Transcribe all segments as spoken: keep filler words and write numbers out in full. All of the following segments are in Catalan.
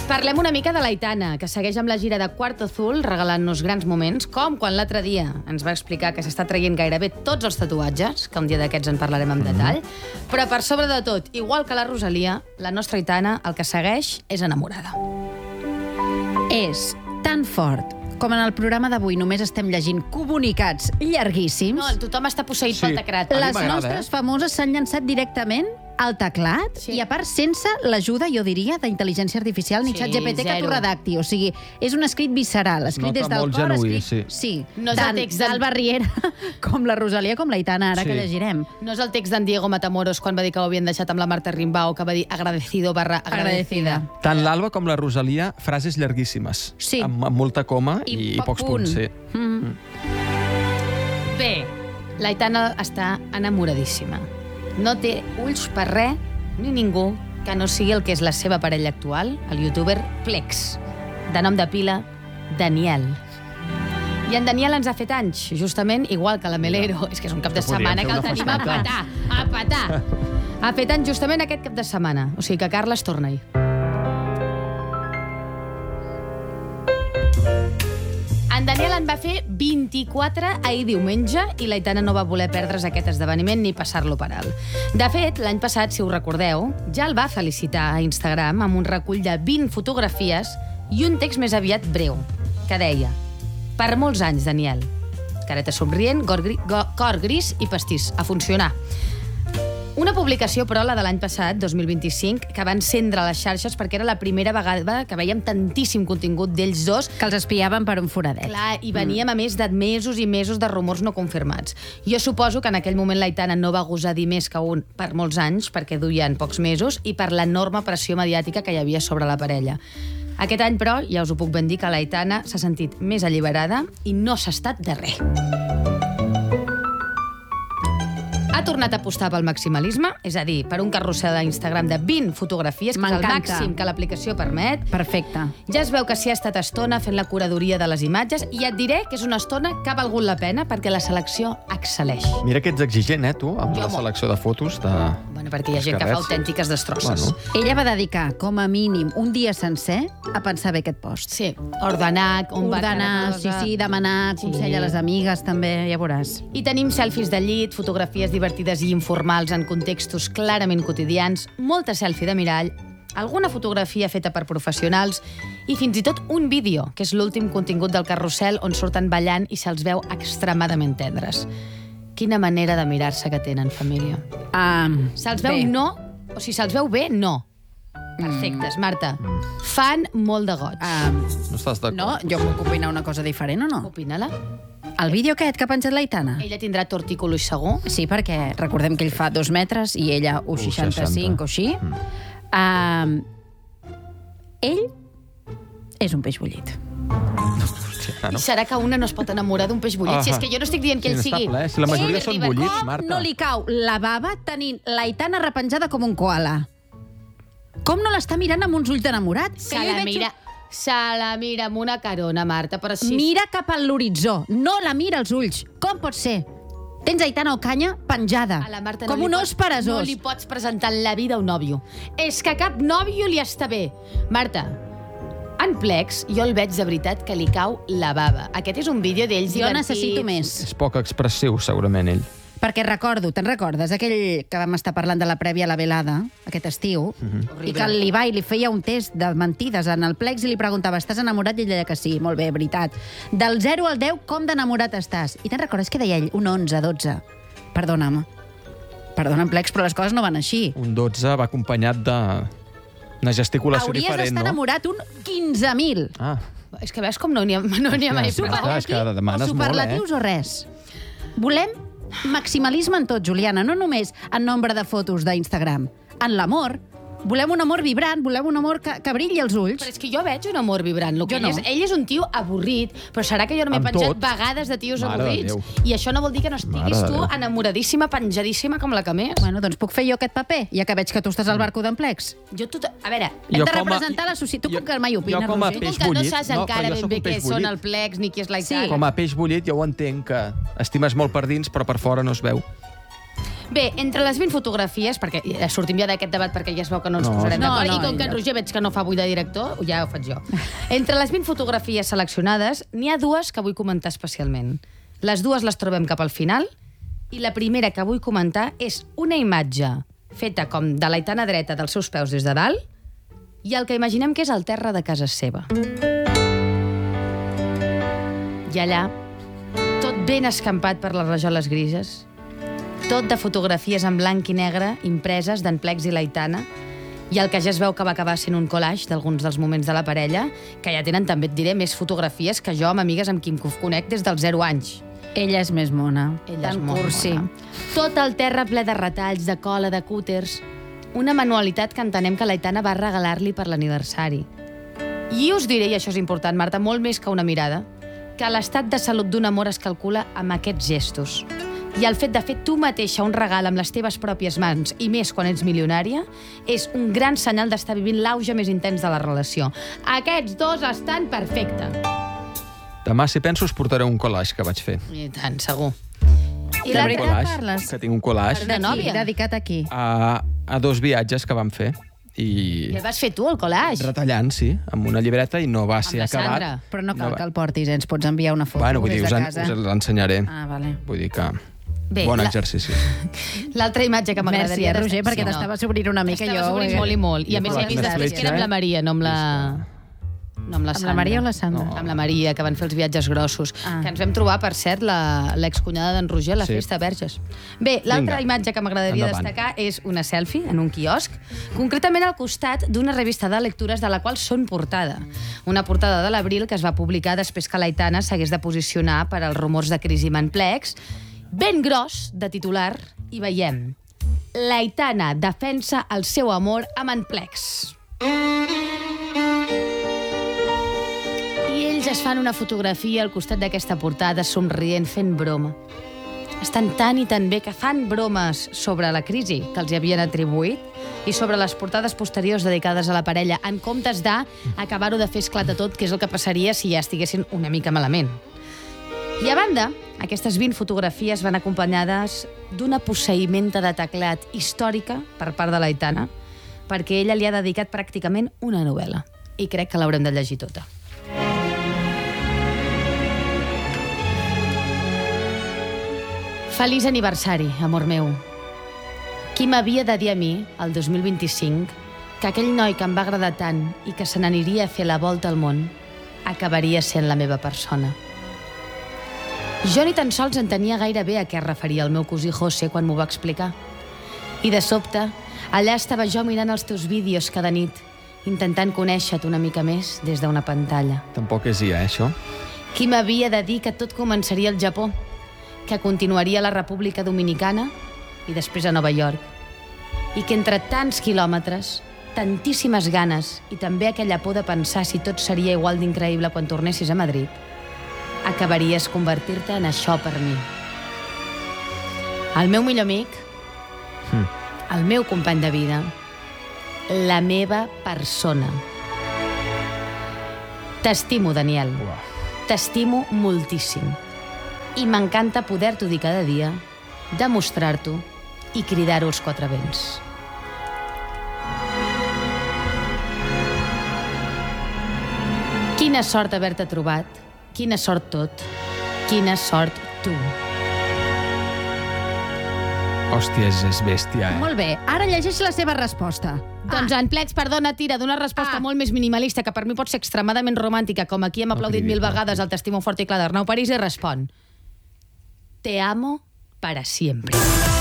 Parlem una mica de l'Aitana, que segueix amb la gira de Cuarto Azul, regalant-nos grans moments, com quan l'altre dia ens va explicar que s'està traient gairebé tots els tatuatges, que un dia d'aquests en parlarem en detall, però per sobre de tot, igual que la Rosalia, la nostra Aitana el que segueix és enamorada. És tan fort com en el programa d'avui només estem llegint comunicats llarguíssims. No, tothom està posseït Sí. pel teclat. A mi Les m'agrada, nostres eh? famoses s'han llançat directament al teclat Sí. i, a part, sense l'ajuda, jo diria, d'intel·ligència artificial ni Sí, xat G P T que zero. t'ho redacti. O sigui, és un escrit visceral, escrit Nota des del molt cor, genuí, escrit... sí. No és el tant text del- d'Alba Riera com la Rosalia com l'Aitana, ara Sí. que llegirem. No és el text d'en Diego Matamoros quan va dir que ho havien deixat amb la Marta Rimbau, que va dir agradecido barra agradecida. Tant l'Alba com la Rosalia, frases llarguíssimes. Sí. Amb, amb molta coma I i, i poc pocs punt. punts. Sí. Mm. Bé, l'Aitana està enamoradíssima. No té ulls per res, ni ningú, que no sigui el que és la seva parella actual, el youtuber Plex, de nom de pila Daniel. I en Daniel ens ha fet anys, justament igual que la Melero. És que és un cap de Que podríem setmana fer que el una tenim a festeta. petar, a petar. Ha fet anys justament aquest cap de setmana. O sigui que Carles torna-hi. En Daniel en va fer vint-i-quatre ahir diumenge i l'Aitana no va voler perdre's aquest esdeveniment ni passar-lo per alt. De fet, l'any passat, si us recordeu, ja el va felicitar a Instagram amb un recull de vint fotografies i un text més aviat breu, que deia: per molts anys, Daniel. Careta somrient, cor, gri, go- cor gris i pastís. A funcionar. Una publicació, però, la de l'any passat, dos mil vint-i-cinc, que va encendre les xarxes perquè era la primera vegada que veiem tantíssim contingut d'ells dos. Que els espiaven per un foradet. Clar, i veníem a més de mesos i mesos de rumors no confirmats. Jo suposo que en aquell moment l'Aitana no va gosar dir més que un per molts anys, perquè duien pocs mesos, i per l'enorme pressió mediàtica que hi havia sobre la parella. Aquest any, però, ja us ho puc ben dir, que l'Aitana s'ha sentit més alliberada i no s'ha estat de res. Ha tornat a apostar pel maximalisme, és a dir, per un carrusel a Instagram de vint fotografies, que és el M'encanta. màxim que l'aplicació permet. Perfecte. Ja es veu que s'hi ha estat estona fent la curadoria de les imatges i et diré que és una estona que ha valgut la pena perquè la selecció excel·leix. Mira que ets exigent, eh, tu, amb Jo la molt. selecció de fotos de... Bueno, perquè hi ha dels gent que fa carrers. autèntiques destrosses. Bueno. Ella va dedicar, com a mínim, un dia sencer a pensar bé aquest post. Sí, ordenar, on va Ordenar, cada sí, cosa. sí, demanar Sí. consell a les amigues, també, ja veuràs. I tenim selfies de llit, fotografies divertides i informals en contextos clarament quotidians, molta selfie de mirall, alguna fotografia feta per professionals i fins i tot un vídeo, que és l'últim contingut del carrusel on surten ballant i se'ls veu extremadament tendres. Quina manera de mirar-se que tenen, família. Um, Se'ls veu no, o si se'ls veu bé, no. Perfectes, Marta. Fan molt de goig. Um, No estàs d'acord? no, jo puc opinar una cosa diferent o no? Opina-la. El vídeo aquest que ha penjat l'Aitana? Ella tindrà tortícolis segur. Sí, perquè recordem que ell fa dos metres i ella un un seixanta-cinc seixanta. o així. Um, ell és un peix bullit. Ah, I no? serà que una no es pot enamorar d'un peix bullit? Ah. Si és que jo no estic dient que ell Sí, està sigui... ple. Si la majoria Ell, són River- bullits, Com Marta. no li cau la bava tenint l'Aitana repenjada com un koala? Com no l'està mirant amb uns ulls d'enamorat? Se Que jo hi la veig mira... Se la mira amb una carona, Marta, però un- sí... Mira cap a l'horitzó, no la mira als ulls. Com pot ser? Tens Aitana Ocaña penjada, A la Marta com no li un pots- os peresós. No li pots presentar en la vida un nòvio. És que cap nòvio li està bé. Marta, en Plex jo el veig de veritat que li cau la bava. Aquest és un vídeo d'ells Jo divertits. necessito més. És poc expressiu, segurament, ell. Perquè recordo, te'n recordes, aquell que vam estar parlant de la prèvia a la velada, aquest estiu, i que el Levi li feia un test de mentides en el Plex i li preguntava, estàs enamorat? I ell deia que sí, molt bé, veritat. Del zero al deu, com d'enamorat estàs? I te'n recordes que deia ell? Un onze, dotze. Perdona'm. Perdona'm, Plex, però les coses no van així. Un dotze va acompanyat de... una gesticulació Hauries diferent, d'estar no? enamorat un quinze mil. Ah, És que veus com no n'hi ha, no n'hi ha mai Hòstia, prou. clar, és que demanes o molt, eh? superlatius o res. Volem maximalisme en tot, Juliana, no només en nombre de fotos d'Instagram. En l'amor. Volem un amor vibrant, volem un amor que, que brilli els ulls. Però és que jo veig un amor vibrant. Lo que Jo no. ell, és, ell és un tio avorrit, però serà que jo no m'he Amb penjat tot. vegades de tios Mare de avorrits. Déu. I això no vol dir que no estiguis Mare de tu Déu. enamoradíssima, penjadíssima com la que més. Bueno, doncs puc fer jo aquest paper, ja que veig que tu estàs al barco d'en Plex. Jo tot... A veure, Hem Jo de com a- representar la societat. Tu jo- com que mai opines, jo com a Roger? tu peix que no bullit, saps no, encara però jo ben sóc bé un què peix són bullit. el Plex ni qui és l'Aitana. Sí. com a peix bullit jo ho entenc, que estimes molt per dins, però per fora no es veu. Bé, entre les vint fotografies, perquè ja sortim ja d'aquest debat perquè ja es veu que no ens No, posarem no, d'acord, no, i com que en ja. Roger veig que no fa avui de director, ja ho faig jo. Entre les vint fotografies seleccionades, n'hi ha dues que vull comentar especialment. Les dues les trobem cap al final, i la primera que vull comentar és una imatge feta com de l'Aitana dreta dels seus peus des de dalt i el que imaginem que és el terra de casa seva. I allà, tot ben escampat per les rajoles grises, tot de fotografies en blanc i negre impreses d'en Plex i l'Aitana, i el que ja es veu que va acabar sent un collage d'alguns dels moments de la parella, que ja tenen, també et diré, més fotografies que jo amb amigues amb qui em conec des dels zero anys. Ella és més mona. Ella Tan és molt cursi. mona. Tot el terra ple de retalls, de cola, de cúters. Una manualitat que entenem que l'Aitana va regalar-li per l'aniversari. I us diré, i això és important, Marta, molt més que una mirada, que l'estat de salut d'un amor es calcula amb aquests gestos. I el fet de fer tu mateixa un regal amb les teves pròpies mans, i més quan ets milionària, és un gran senyal d'estar vivint l'auge més intens de la relació. Aquests dos estan perfectes. Demà, si penso, us portaré un collage que vaig fer. I tant, segur. I De la veritat collage, parles? que tinc un collage De nòvia. Dedicat aquí. a, a dos viatges que vam fer. I I el vas fer tu, el collage? retallant, sí, amb una llibreta i no va ser la acabat. Sandra. Però no cal va- que el portis, eh? Ens pots enviar una foto Bueno, vull dir, des us, de en, casa. us l'ensenyaré. Ah, vale. Vull dir que... Bé, bon la- exercici. L'altra imatge que Merci, m'agradaria... eh, Roger, destacar- perquè Sí, no. t'estaves obrint una mica T'estaves jo. obrint eh? molt i molt. I a Jo més per he la vist després que fletxa, era amb la eh? Maria, no amb la... No amb la Amb Sandra. la Maria o la Sandra? No. Amb la Maria, que van fer els viatges grossos. Ah. Que ens vam trobar, per cert, la- l'excunyada d'en Roger a la Sí. festa Verges. Bé, l'altra Vinga. imatge que m'agradaria Endavant. destacar és una selfie en un quiosc, concretament al costat d'una revista de lectures de la qual són portada. Una portada de l'Abril que es va publicar després que l'Aitana s'hagués de posicionar per als rumors de crisi amb en Plex. Ben gros, de titular, i veiem: l'Aitana defensa el seu amor amb en Plex. I ells es fan una fotografia al costat d'aquesta portada, somrient, fent broma. Estan tan i tan bé que fan bromes sobre la crisi que els hi havien atribuït i sobre les portades posteriors dedicades a la parella, en comptes d'acabar-ho de fer esclatar tot, que és el que passaria si ja estiguessin una mica malament. I a banda, aquestes vint fotografies van acompanyades d'una posseïmenta de teclat històrica per part de l'Aitana, perquè ella li ha dedicat pràcticament una novel·la. I crec que l'haurem de llegir tota. Feliç aniversari, amor meu. Qui m'havia de dir a mi, el dos mil vint-i-cinc, que aquell noi que em va agradar tant i que se n'aniria a fer la volta al món acabaria sent la meva persona. Jo ni tan sols entenia gaire bé a què es referia el meu cosí José quan m'ho va explicar. I de sobte, allà estava jo mirant els teus vídeos cada nit, intentant conèixer-te una mica més des d'una pantalla. Tampoc és ja, eh, això? Qui m'havia de dir que tot començaria al Japó, que continuaria a la República Dominicana i després a Nova York, i que entre tants quilòmetres, tantíssimes ganes i també aquella por de pensar si tot seria igual d'increïble quan tornessis a Madrid, acabaries convertir-te en això per mi. El meu millor amic, Mm. el meu company de vida, la meva persona. T'estimo, Daniel. Uah. T'estimo moltíssim. I m'encanta poder-t'ho dir cada dia, demostrar-t'ho i cridar-ho als quatre vents. Quina sort haver-te trobat, quina sort tot, quina sort tu. Hòstia, és, és bèstia, eh? Molt bé, ara llegeix la seva resposta. Doncs en Plex, perdona, tira d'una resposta Ah. molt més minimalista, que per mi pot ser extremadament romàntica, com aquí hem aplaudit mil critico. vegades el T'estimo fort i clar d'Arnau París, i respon: Te amo para siempre.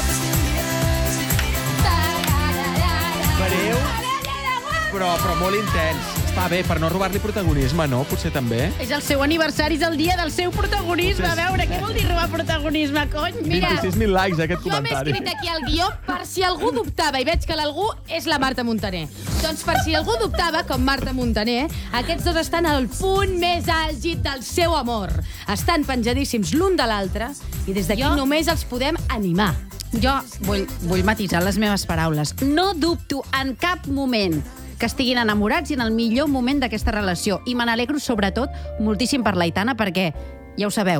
Fareu, però, però molt intens. Està bé, per no robar-li protagonisme, no? Potser també. És el seu aniversari, és el dia del seu protagonisme. A veure, què vol dir robar protagonisme, cony? Mira, vint-i-sis mil likes, aquest Jo m'he comentari. escrit aquí al guió per si algú dubtava, i veig que l'algú és la Marta Montaner. Doncs per si algú dubtava, com Marta Montaner, aquests dos estan al punt més àlgid del seu amor. Estan penjadíssims l'un de l'altre i des d'aquí Jo- només els podem animar. jo vull, vull matisar les meves paraules. No dubto en cap moment que estiguin enamorats i en el millor moment d'aquesta relació. I me n'alegro, sobretot, moltíssim per l'Aitana, perquè, ja ho sabeu,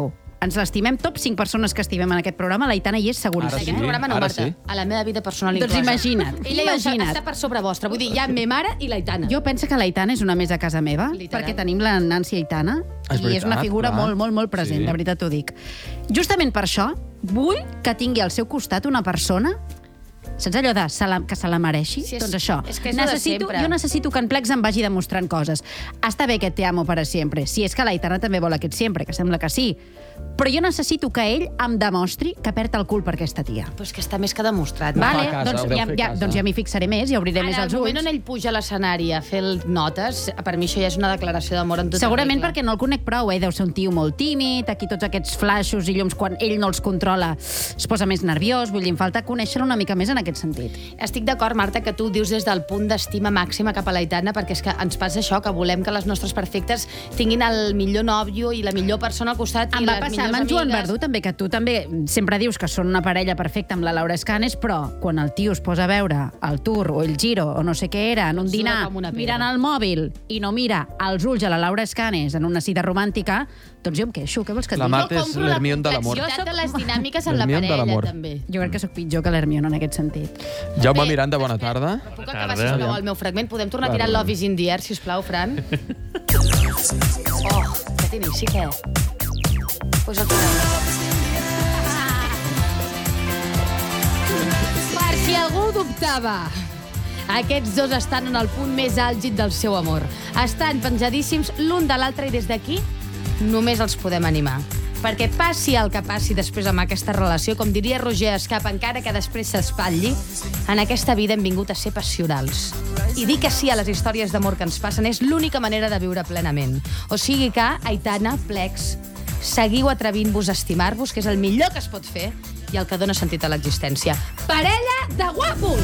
ens l'estimem, top cinc persones que estimem en aquest programa, l'Aitana hi és Ara seguríssim. sí. Aquest programa no, ara Marta. sí. A la meva vida personal Doncs inclosa. imagina't, Ella imagina't. ja està per sobre vostra. Vull dir, hi ha me mare i l'Aitana. Jo penso que l'Aitana és una més a casa meva, Literal. perquè tenim la Nancy Aitana, És i és una veritat, figura clar. molt, molt, molt present, Sí. de veritat t'ho dic. Justament per això, vull que tingui al seu costat una persona, saps allò de se la, que se la mereixi? Sí, és- doncs això. és que és lo de necessito, sempre. jo necessito que en Plex em vagi demostrant coses. Està bé que te amo para siempre. Si és que l'Aitana també vol aquest sempre, que sembla que sí. Però jo necessito que ell em demostri que perd el cul per aquesta tia. Però és que està més que demostrat. Va, Vale, fa casa, doncs, haureu ja, fet ja, casa. doncs ja m'hi fixaré més i obriré En més el els moment ulls. on ell puja a l'escenari a fer el notes, per mi això ja és una declaració d'amor en tota Segurament regla. perquè no el conec prou, eh? Deu ser un tio molt tímid, aquí tots aquests flaixos i llums, quan ell no els controla, es posa més nerviós, vull dir, em falta conèixer-lo una mica més en aquest sentit. Estic d'acord, Marta, que tu ho dius des del punt d'estima màxima cap a l'Aitana, perquè és que ens passa això, que volem que les nostres perfectes tinguin el millor nòvio i la millor persona al costat Em i va les passar amb millors en Joan amigues. Verdú també, que tu també sempre dius que són una parella perfecta amb la Laura Escanes, però quan el tio es posa a veure el Tour o el Giro o no sé què era, en un Suda dinar, com una pedra. mirant el mòbil i no mira als ulls a la Laura Escanes en una cita romàntica, doncs jo em queixo, què vols que et La digui? Marta és compro la l'Hermione de l'amor. complexitat de les dinàmiques en la L'Hermione de parella, l'amor. també. Jo crec que sóc pitjor que l'Hermione en aquest sentit. Jaume Bé, Miranda, bona tarda. Puc Bona acabar, tarda. sisplau, el meu fragment? Podem tornar a Va, tirar va. Love is in the air, sisplau, Fran? Oh, que t'inici, què? Pues el tornem. Per si algú dubtava, aquests dos estan en el punt més àlgid del seu amor. Estan penjadíssims l'un de l'altre i des d'aquí només els podem animar. Perquè passi el que passi després amb aquesta relació, com diria Roger Escapa, encara que després s'espatlli, en aquesta vida hem vingut a ser passionals. I dir que sí a les històries d'amor que ens passen és l'única manera de viure plenament. O sigui que, Aitana, Plex, seguiu atrevint-vos a estimar-vos, que és el millor que es pot fer i el que dona sentit a l'existència. Parella de guapos!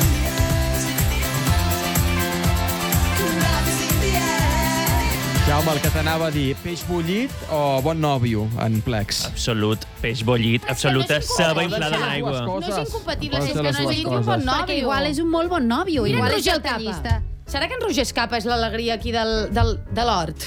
Jaume, el que t'anava a dir, peix bullit o bon nòvio en Plex? Absolut, peix bollit, absoluta no és ceba incompatible. inflada en aigua. No és incompatible, Poden si és ser que les no dues és un coses. bon nòvio. Perquè igual és un molt bon nòvio, Mira en igual és Roger el tallista. Escapa. Serà que en Roger Escapa és l'alegria aquí del, del, de l'hort?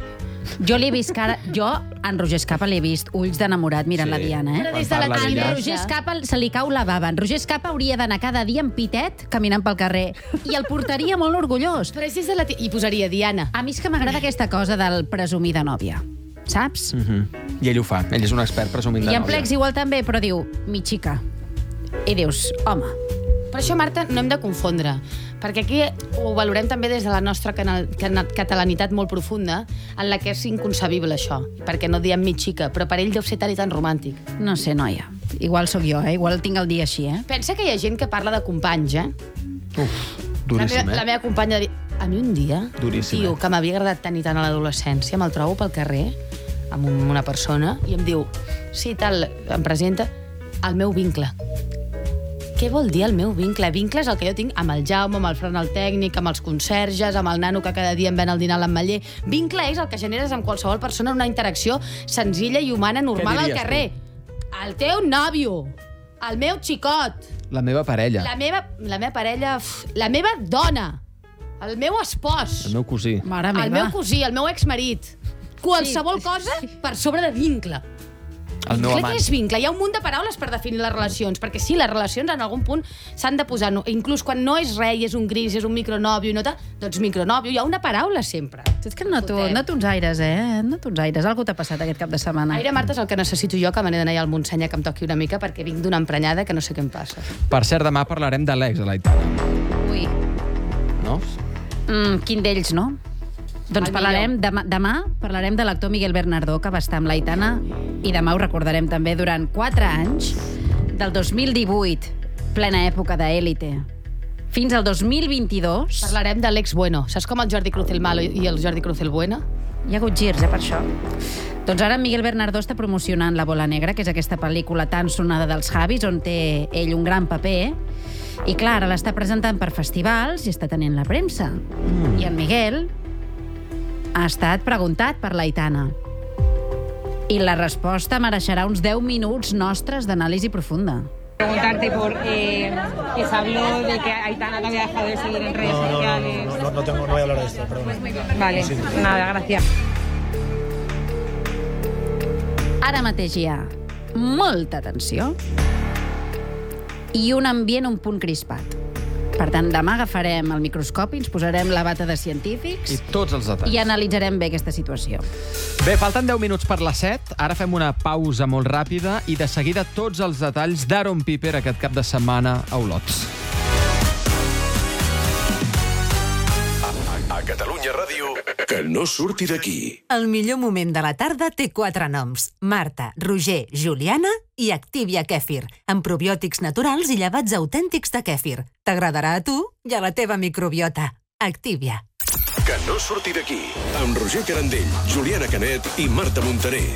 Jo l'he vist cara... Jo, en Roger Escapa, l'he vist ulls d'enamorat mirant Sí. la Diana, eh? Però des de Quan la parla En d'ella. timidesa. Roger Escapa se li cau la bava. En Roger Escapa hauria d'anar cada dia en pitet caminant pel carrer. I el portaria molt orgullós. Però és des de la... ti- I posaria Diana. A mi és que m'agrada aquesta cosa del presumir de nòvia. Saps? Mm -hmm. I ell ho fa. Ell és un expert presumint de I en nòvia. Plex igual també, però diu, mi xica. I dius, home, Per això, Marta, no hem de confondre, perquè aquí ho valorem també des de la nostra canal, cana, catalanitat molt profunda, en la que és inconcebible això, perquè no diem mi xica, però per ell deu ser tan i tan romàntic. no sé, noia. Igual sóc jo, eh? Igual tinc el dia així, eh? Pensa que hi ha gent que parla de companys, eh? Uf, duríssim, la, meva, eh? la meva companya de... A mi un dia, Duríssim, tio, eh? que m'havia agradat tant i tant a l'adolescència, me'l trobo pel carrer amb un, una persona i em diu, sí, tal, em presenta el meu vincle. Què vol dir el meu vincle? Vincle és el que jo tinc amb el Jaume, amb el Fran el tècnic, amb els conserges, amb el nano que cada dia em ven al dinar a l'Ametller. Vincle és el que generes amb qualsevol persona en una interacció senzilla i humana, normal al diries carrer. El teu nòvio, el meu xicot, La meva parella, la meva, la meva parella, uf, la meva dona, el meu espòs, el meu cosí. Mare meva. el meu cosí, el meu exmarit. Qualsevol cosa per sobre de vincle. El meu Vincle, amant. què és vincle? Hi ha un munt de paraules per definir les relacions, perquè sí, les relacions en algun punt s'han de posar, no, inclús quan no és res, és un gris, és un micronòvio, i no tal, doncs micronòvio, hi ha una paraula sempre. És que et noto, Fotem. noto uns aires, eh? Et noto uns aires. Algú t'ha passat aquest cap de setmana. Aire, Marta, és el que necessito jo, que me n'he d'anar al Montseny a que em toqui una mica, perquè vinc d'una emprenyada que no sé què em passa. Per cert, demà parlarem de l'ex de l'Aitana, Ui. no? Mm, quin d'ells, no? Doncs El parlarem, demà, demà parlarem de l'actor Miguel Bernardó, que va estar amb l'Aitana, i demà ho recordarem també durant quatre anys, del dos mil divuit, plena època d'Élite, fins al dos mil vint-i-dos. Parlarem de l'ex bueno. Saps com el Jordi Cruz el malo i el Jordi Cruz el bueno? Hi ha hagut girs, eh, per això. Doncs ara en Miguel Bernardó està promocionant La bola negra, que és aquesta pel·lícula tan sonada dels Javis, on té ell un gran paper. I clar, ara l'està presentant per festivals i està tenint la premsa. Mm. I en Miguel ha estat preguntat per l'Aitana. I la resposta mereixerà uns deu minuts nostres d'anàlisi profunda. Preguntarte por eh, que se habló de que Aitana te había dejado de seguir en redes No, no, no, sociales. no, no, no tengo, no voy a hablar de esto, perdón. Vale, nada, gracias. Ara mateix hi ha molta tensió i un ambient un punt crispat. Per tant, demà agafarem el microscopi, ens posarem la bata de científics I tots els detalls. i analitzarem bé aquesta situació. Bé, falten deu minuts per les set. Ara fem una pausa molt ràpida i de seguida tots els detalls d'Aaron Piper aquest cap de setmana a Olot. A Catalunya Ràdio, que no surti d'aquí. El millor moment de la tarda té quatre noms. Marta, Roger, Juliana i Activia Kèfir, amb probiòtics naturals i llevats autèntics de kèfir. T'agradarà a tu i a la teva microbiota. Activia. Que no surti d'aquí. Amb Roger Carandell, Juliana Canet i Marta Montaner.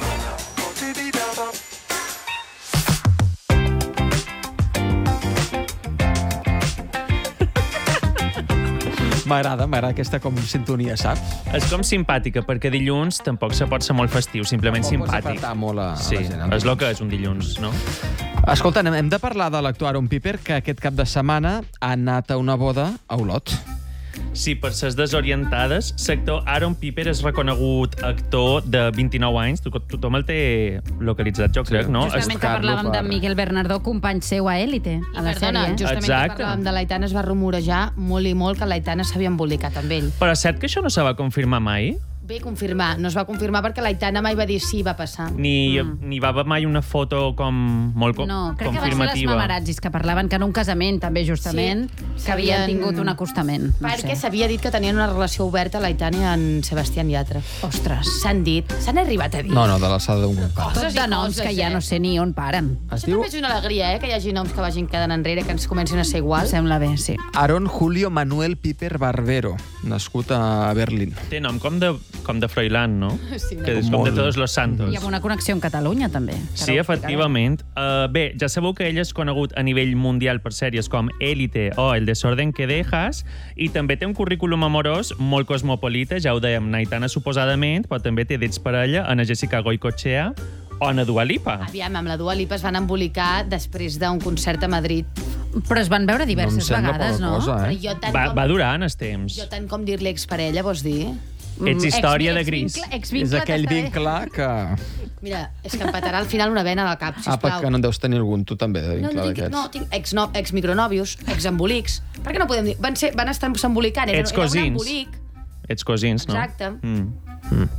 M'agrada, m'agrada aquesta com sintonia, saps? És com simpàtica, perquè dilluns tampoc se pot ser molt festiu, simplement Tampoc pots simpàtic. apretar molt a, a Sí, la gent. és el que és un dilluns, no? Escolta, hem de parlar de l'actor Aaron Piper, que aquest cap de setmana ha anat a una boda a Olot. Sí, per ses desorientades, l'actor Aaron Piper és reconegut actor de vint-i-nou anys. To- Tothom el té localitzat, jo crec, no? Justament que buscar-lo parlàvem per- de Miguel Bernardó, company seu a Élite, a la Perdona, sèrie. justament Exacte. que parlàvem de l'Aitana es va rumorejar molt i molt que l'Aitana s'havia embolicat amb ell. Però és cert que això no se va confirmar mai? Bé, confirmar. No es va confirmar perquè l'Aitana mai va dir sí, va passar. Ni, mm. ni va haver mai una foto com molt co No, crec que van ser les confirmativa? mamarazzis que parlaven que en un casament, també, justament, Sí, que havien s'havien- tingut un acostament. No Perquè sé. s'havia dit que tenien una relació oberta l'Aitana i en Sebastián Yatra. Ostres. S'han dit, s'han arribat a dir. No, no, de l'alçada d'un company. Tot Coses i de noms coses, que ja eh? no sé ni on paren. Es Això diu també és una alegria, eh? Que hi hagi noms que vagin quedant enrere, que ens comencin a ser Em igual. sembla bé, sí. Aaron Julio Manuel Piper Barbero, nascut a Berlín. Té nom com de, com de Froilán, no? Sí, una que és com Molt. de Todos los Santos. I amb una connexió amb Catalunya, també. que Sí, ara ho efectivament. Uh, bé, ja sabeu que ell és conegut a nivell mundial per sèries com Élite o El desorden que dejas, i també té un currículum amorós molt cosmopolita, ja ho dèiem, Aitana suposadament, però també té d'ells parella, Ana Jessica Goicoechea o Ana Dua Lipa. Aviam, amb la Dua Lipa es van embolicar després d'un concert a Madrid. explicarà. Però es van veure diverses no em sembla vegades, poca no? cosa, Però eh? jo tant Va, com, va durar en els temps. jo tant com dir-li exparella, vols dir? Ets història de Ex-vincle- gris. ex-vincle És aquell t'està bé. vincle que... Mira, és que em petarà al final una vena al cap, Ah, sisplau. perquè no en deus tenir algun, tu també, de No, vincle no, tinc, d'aquests. no, tinc ex, no, ex micronòvios, ex embolics. Per què no podem dir? Van, ser, van estar s'embolicant, era, Ets era un cosins. embolic. Ets cosins, no? Exacte. Mm. Mm.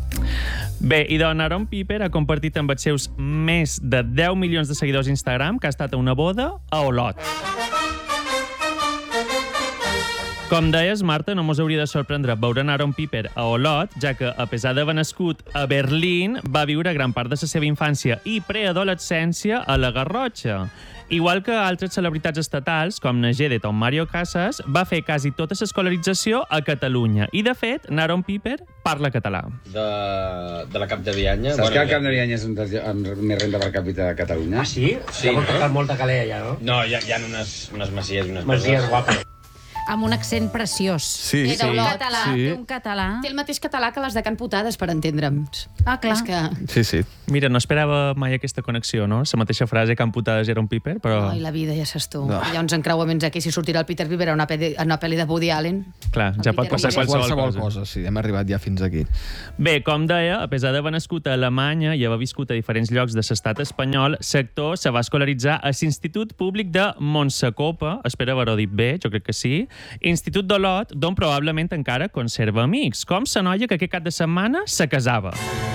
Bé, i doncs Aaron Piper ha compartit amb els seus més de deu milions de seguidors a Instagram que ha estat a una boda a Olot. Com deies, Marta, no mos hauria de sorprendre veure en Aaron Piper a Olot, ja que, a pesar d'haver nascut a Berlín, va viure gran part de la seva infància i preadolescència a la Garrotxa. Igual que altres celebritats estatals, com Nagedet o Mario Casas, va fer quasi tota l'escolarització a Catalunya. I, de fet, Aaron Piper parla català. de, de la Cap de Bianya. Saps que el Camp de Bianya és un dels amb més renda per càpita de Catalunya? Ah, sí? Sí, Llavors no? no? molta calella, ja, no? No, hi ha, hi ha unes, unes masies i unes Masies coses. guapes. Amb un accent preciós. Sí, Té sí. d'Olot. Català, Sí. té un català. Té el mateix català que les de Can Putades, per entendre'ns. Ah, clar. És que... Sí, sí. Mira, no esperava mai aquesta connexió, no? La mateixa frase que amputades era un Piper, però... Ai, la vida, ja saps tu. Ah. Hi ha uns encreuaments aquí. Si sortirà el Peter Piper a una, pe a una pel·li de Woody Allen. Clar, ja pot Peter passar Piper. qualsevol, Qualsevol cosa, sí. Hem arribat ja fins aquí. Bé, com deia, a pesar d'haver nascut a Alemanya i haver viscut a diferents llocs de l'estat espanyol, l'actor se va escolaritzar a l'Institut Públic de Montsecopa, espero haver-ho dit bé, jo crec que sí, Institut d'Olot, d'on probablement encara conserva amics, com la noia que aquest cap de setmana se casava.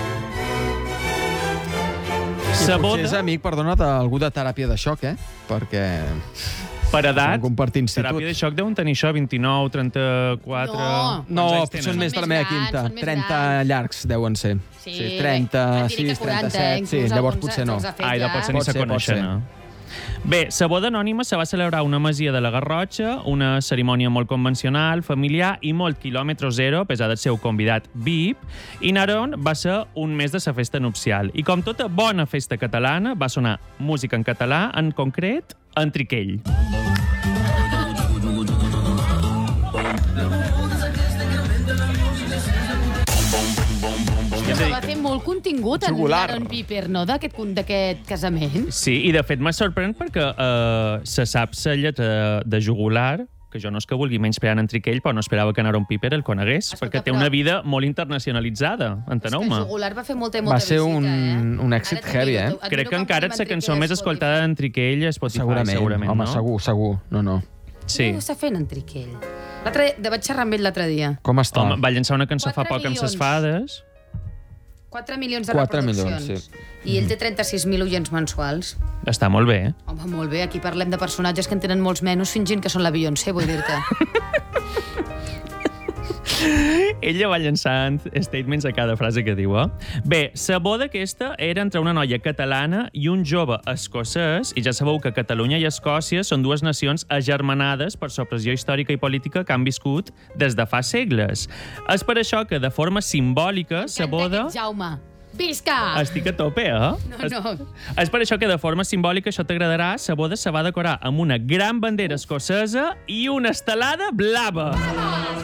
Sí, Sa potser és boda, amic, perdona, d'algú de teràpia de xoc, eh? Perquè per edat, van compartir institut. teràpia de xoc deuen tenir això, vint-i-nou, trenta-quatre... No. No, Quants anys són tenen? més de la Són meva més quinta. grans, són més trenta grans. llargs deuen ser. Sí, sí bé, trenta-sis, et diria que quaranta, trenta-set. inclús Sí, llavors alguns potser no. els ha fet Ai, de ja. potser ni Pot se ser, pot coneixen. ser. No? Bé, la boda anònima se va celebrar a una masia de la Garrotxa, una cerimònia molt convencional, familiar i molt quilòmetre zero, a pesar del seu convidat V I P, i Aaron va ser un mes de la festa nupcial. I com tota bona festa catalana, va sonar música en català, en concret, en Triquell. Però va fer molt contingut en Jugular. Aaron Piper, no?, d'aquest con- d'aquest casament. Sí, i de fet m'ha sorprèn perquè eh, se sap la lletra de Jugular, que jo no és que vulgui menysprear en Triquell, però no esperava que en Aaron Piper el conegués, Escolta, perquè té però- una vida molt internacionalitzada, És que enteneu-me. Jugular va fer molta i molta Va ser visita, un- eh? un èxit Ara et heavy, dic, eh? et miro Crec que com encara posem és la en cançó Triquell més a escoltada en Triquell a Spotify, Segurament, segurament home, no? segur, segur. No, no. Sí. Què està fent en Triquell? L'altre de vaig xerrar amb ell l'altre dia. Com està? Home, va llançar una cançó fa Quatre poc amb ses milions. fades. quatre milions de Quatre reproduccions. milions, sí. I ell té trenta-sis mil oients mensuals. Està molt bé, eh? Home, molt bé, aquí parlem de personatges que en tenen molts menys fingint que són la Beyoncé, vull dir-te. Ella va llançant statements a cada frase que diu, eh? Bé, la boda aquesta era entre una noia catalana i un jove escocès, i ja sabeu que Catalunya i Escòcia són dues nacions agermanades per l'opressió històrica i política que han viscut des de fa segles. És per això que, de forma simbòlica, la boda... Aquest Jaume. Visca! Estic a tope, eh? No, no. És per això que, de forma simbòlica, això t'agradarà, la boda se va decorar amb una gran bandera escocesa i una estelada blava.